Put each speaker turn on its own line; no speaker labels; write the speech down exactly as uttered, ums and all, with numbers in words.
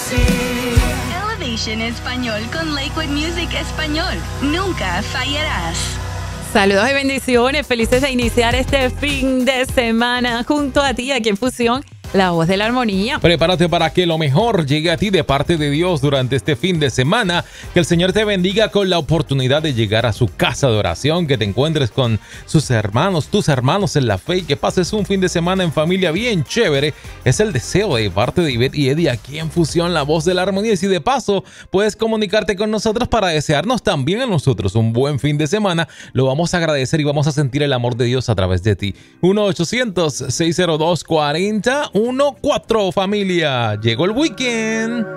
Elevation Español con Lakewood Music Español. Nunca fallarás.
Saludos y bendiciones. Felices de iniciar este fin de semana junto a ti aquí en Fusión, la voz de la armonía.
Prepárate para que lo mejor llegue a ti de parte de Dios durante este fin de semana. Que el Señor te bendiga con la oportunidad de llegar a su casa de oración, que te encuentres con sus hermanos, tus hermanos en la fe y que pases un fin de semana en familia bien chévere. Es el deseo de parte de Ivette y Eddie aquí en Fusión, la voz de la armonía. Y si de paso puedes comunicarte con nosotros para desearnos también a nosotros un buen fin de semana, lo vamos a agradecer y vamos a sentir el amor de Dios a través de ti. uno ochocientos, seiscientos dos, cuarenta catorce, familia. Llegó el weekend.